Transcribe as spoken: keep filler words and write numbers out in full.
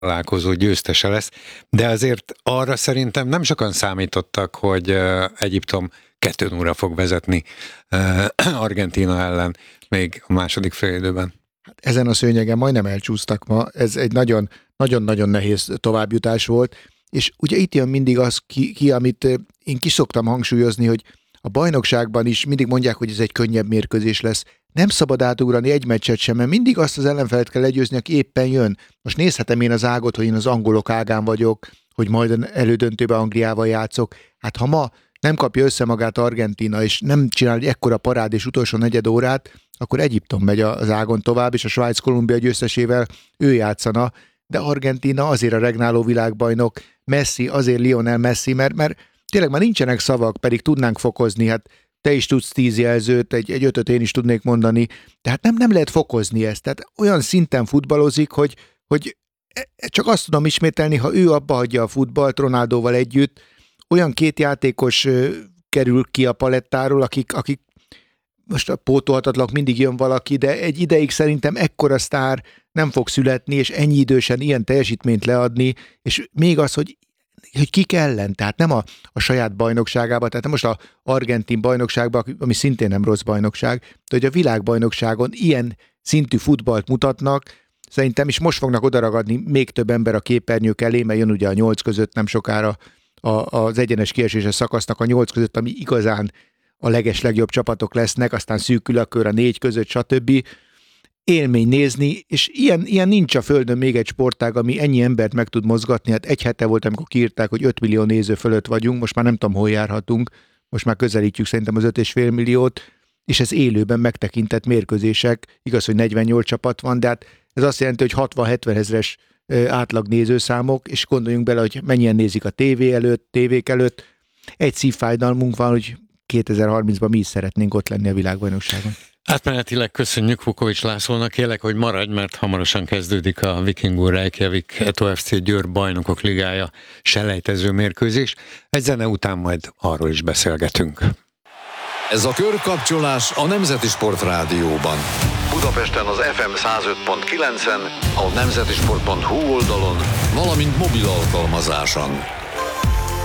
találkozó győztese lesz, de azért arra szerintem nem sokan számítottak, hogy uh, Egyiptom kettő nullra fog vezetni uh, Argentína ellen még a második félidőben. Hát ezen a szőnyegen majdnem elcsúsztak ma, ez egy nagyon, nagyon-nagyon nehéz továbbjutás volt, és ugye itt jön mindig az ki, ki amit én ki szoktam hangsúlyozni, hogy a bajnokságban is mindig mondják, hogy ez egy könnyebb mérkőzés lesz. Nem szabad átugrani egy meccset sem, mert mindig azt az ellenfelet kell legyőzni, aki éppen jön. Most nézhetem én az ágot, hogy én az angolok ágán vagyok, hogy majd elődöntőben Angliával játszok. Hát ha ma nem kapja össze magát Argentína, és nem csinál egy ekkora parád és utolsó negyed órát, akkor Egyiptom megy az ágon tovább, és a Svájc-Kolumbia győztesével ő játszana, de Argentína azért a regnáló világbajnok, Messi azért Lionel Messi, mert, mert tényleg már nincsenek szavak, pedig tudnánk fokozni, hát te is tudsz tíz jelzőt, egy, egy ötöt én is tudnék mondani, tehát nem, nem lehet fokozni ezt, tehát olyan szinten futballozik, hogy, hogy csak azt tudom ismételni, ha ő abba hagyja a futballt Ronaldóval együtt, olyan két játékos kerül ki a palettáról, akik, akik most a pótolhatatlanok, mindig jön valaki, de egy ideig szerintem ekkora sztár nem fog születni, és ennyi idősen ilyen teljesítményt leadni, és még az, hogy, hogy kik ellen, tehát nem a, a saját bajnokságában, tehát nem most a argentin bajnokságban, ami szintén nem rossz bajnokság, de hogy a világbajnokságon ilyen szintű futballt mutatnak, szerintem is most fognak odaragadni még több ember a képernyők elé, mert jön ugye a nyolc között nem sokára a, az egyenes kieséses szakasznak a nyolc között, ami igazán a leges legjobb csapatok lesznek, aztán szűkül a kör a négy között, stb. Élmény nézni, és ilyen, ilyen nincs a Földön még egy sportág, ami ennyi embert meg tud mozgatni. Hát egy hete volt, amikor kiírták, hogy öt millió néző fölött vagyunk, most már nem tudom, hol járhatunk, most már közelítjük szerintem az öt és fél milliót, és ez élőben megtekintett mérkőzések, igaz, hogy negyvennyolc csapat van, de hát ez azt jelenti, hogy hatvan-hetven ezres átlag nézőszámok, és gondoljunk bele, hogy mennyien nézik a tévé előtt, tévék előtt. Egy szívfájdalmunk van, hogy kétezer-harmincban mi is szeretnénk ott lenni a világbajnokságon. Átmenetileg köszönjük Vukovics Lászlónak, kérlek, hogy maradj, mert hamarosan kezdődik a Vikingur Reykjavik Eto ef cé Győr Bajnokok Ligája selejtező mérkőzés. Egy zene után majd arról is beszélgetünk. Ez a körkapcsolás a Nemzeti Sport Rádióban. Budapesten az ef em száz öt pont kilencen, a nemzetisport pont hu oldalon, valamint mobil alkalmazáson.